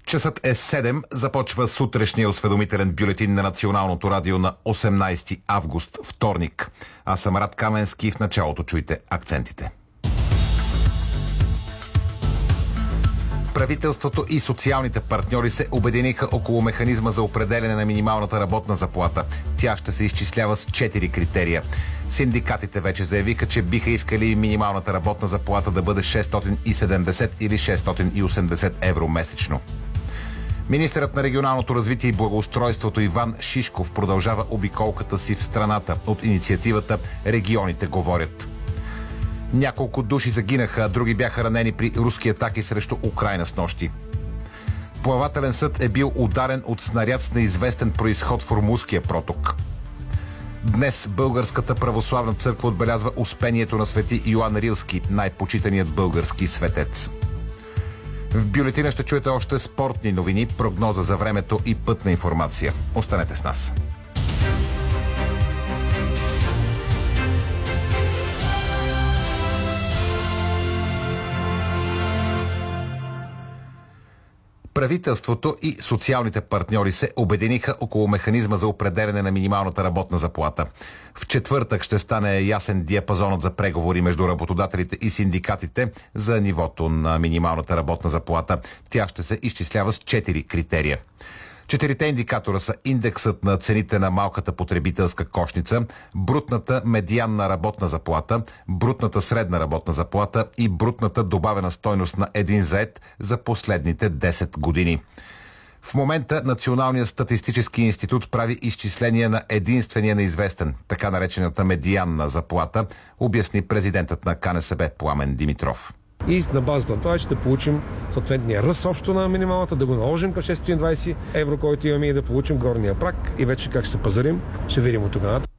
Часът е 7, започва сутрешния осведомителен бюлетин на Националното радио на 18 август, вторник. Аз съм Рад Каменски, в началото чуйте акцентите. Правителството и социалните партньори се обединиха около механизма за определяне на минималната работна заплата. Тя ще се изчислява с 4 критерия. Синдикатите вече заявиха, че биха искали минималната работна заплата да бъде 670 или 680 евро месечно. Министърът на регионалното развитие и благоустройството Иван Шишков продължава обиколката си в страната от инициативата "Регионите говорят". Няколко души загинаха, а други бяха ранени при руски атаки срещу Украйна снощи. Плавателен съд е бил ударен от снаряд с неизвестен произход в Ормузския проток. Днес Българската православна църква отбелязва успението на свети Йоан Рилски, най-почитаният български светец. В бюлетина ще чуете още спортни новини, прогноза за времето и пътна информация. Останете с нас. Правителството и социалните партньори се обединиха около механизма за определяне на минималната работна заплата. В четвъртък ще стане ясен диапазонът за преговори между работодателите и синдикатите за нивото на минималната работна заплата. Тя ще се изчислява с 4 критерия. 4 индикатора са индексът на цените на малката потребителска кошница, брутната медианна работна заплата, брутната средна работна заплата и брутната добавена стойност на един зает за последните 10 години. В момента Националният статистически институт прави изчисления на единствения неизвестен, така наречената медианна заплата, обясни президентът на КНСБ Пламен Димитров. И на базата на това ще получим съответния ръст общо на минималната, да го наложим към 620 евро, който имаме, и да получим горния праг. И вече как ще се пазарим, ще видим от тогава.